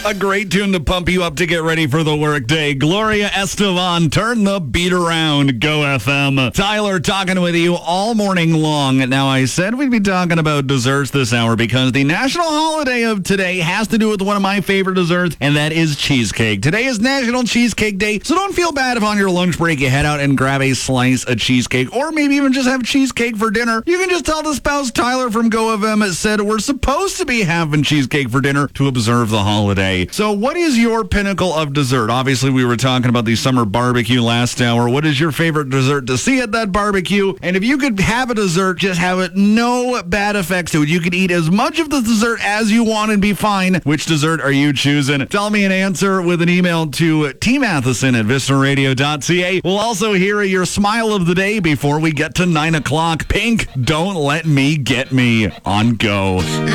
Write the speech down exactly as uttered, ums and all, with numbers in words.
A great tune to pump you up to get ready for the workday. Gloria Estefan, turn the beat around. Go F M. Tyler talking with you all morning long. Now, I said we'd be talking about desserts this hour because the national holiday of today has to do with one of my favorite desserts, and that is cheesecake. Today is National Cheesecake Day, so don't feel bad if on your lunch break you head out and grab a slice of cheesecake, or maybe even just have cheesecake for dinner. You can just tell the spouse Tyler from Go F M said we're supposed to be having cheesecake for dinner to observe the holiday. So what is your pinnacle of dessert? Obviously, we were talking about the summer barbecue last hour. What is your favorite dessert to see at that barbecue? And if you could have a dessert, just have it no bad effects to it. You could eat as much of the dessert as you want and be fine. Which dessert are you choosing? Tell me an answer with an email to T Matheson at vista radio dot c a. We'll also hear your smile of the day before we get to nine o'clock. Pink, Don't Let Me Get Me on Go.